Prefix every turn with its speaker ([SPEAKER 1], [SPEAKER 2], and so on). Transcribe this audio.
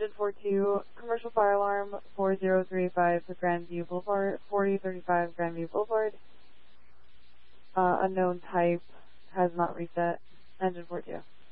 [SPEAKER 1] Engine 42, commercial fire alarm 40385 to Grandview Boulevard, 4035 Grandview Boulevard. Unknown type, has not reset. Engine 42.